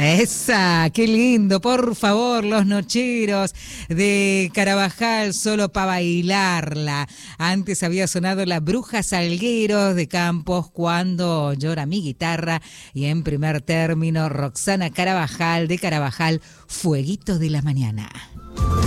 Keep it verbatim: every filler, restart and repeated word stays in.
Esa, qué lindo, por favor, los nocheros de Carabajal, solo para bailarla. Antes había sonado La Bruja Salgueros de Campos, Cuando llora mi guitarra, y en primer término Roxana Carabajal de Carabajal, Fueguitos de la Mañana.